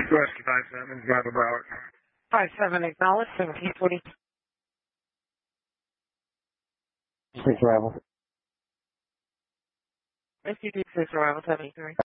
West 57, Bible Broward. 57, acknowledge, 1740. 6 arrival. SUD 6 arrival, 73.